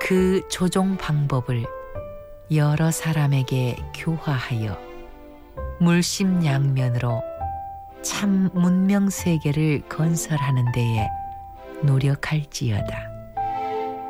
그 조종 방법을 여러 사람에게 교화하여 물심양면으로 참 문명 세계를 건설하는 데에 노력할지어다.